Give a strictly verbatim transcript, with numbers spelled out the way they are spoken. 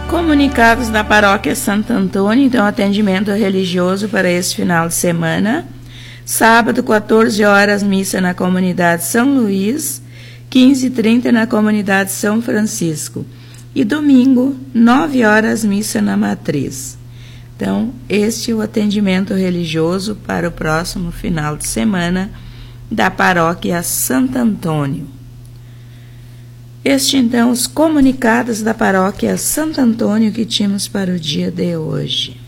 Comunicados da Paróquia Santo Antônio, então, atendimento religioso para esse final de semana. Sábado, quatorze horas, missa na comunidade São Luís, quinze e trinta na comunidade São Francisco. E domingo, nove horas, missa na Matriz. Então, este é o atendimento religioso para o próximo final de semana da Paróquia Santo Antônio. Este, então, os comunicados da Paróquia Santo Antônio que tínhamos para o dia de hoje.